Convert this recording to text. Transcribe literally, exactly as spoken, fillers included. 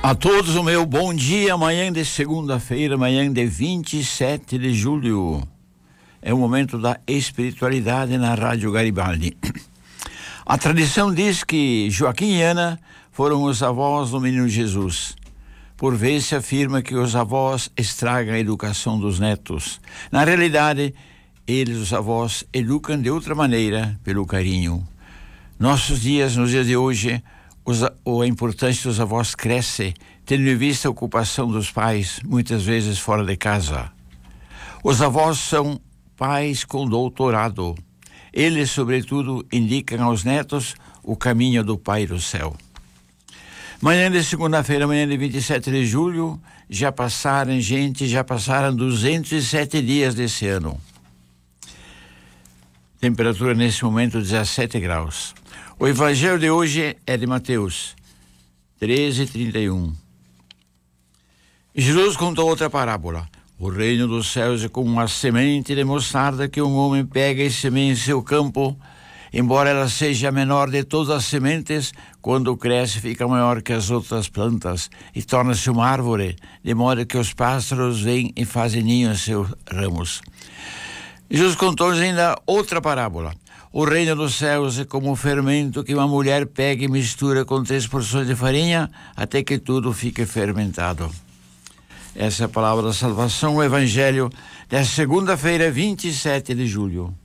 A todos o meu bom dia, amanhã de segunda-feira, amanhã de vinte e sete de julho. É o momento da espiritualidade na Rádio Garibaldi. A tradição diz que Joaquim e Ana foram os avós do menino Jesus. Por vezes se afirma que os avós estragam a educação dos netos. Na realidade, eles, os avós, educam de outra maneira, pelo carinho. Nossos dias, nos dias de hoje, Os, a importância dos avós cresce, tendo em vista a ocupação dos pais, muitas vezes fora de casa. Os avós são pais com doutorado. Eles, sobretudo, indicam aos netos o caminho do Pai do céu. Manhã de segunda-feira, manhã de vinte e sete de julho, já passaram, gente, já passaram duzentos e sete dias desse ano. Temperatura nesse momento dezessete graus. O evangelho de hoje é de Mateus treze, trinta e um. Jesus contou outra parábola. O reino dos céus é como uma semente de mostarda que um homem pega e semeia em seu campo. Embora ela seja a menor de todas as sementes, quando cresce fica maior que as outras plantas e torna-se uma árvore, de modo que os pássaros vêm e fazem ninho em seus ramos. Jesus contou-nos ainda outra parábola. O reino dos céus é como o fermento que uma mulher pega e mistura com três porções de farinha até que tudo fique fermentado. Essa é a palavra da salvação, o evangelho da segunda-feira, vinte e sete de julho.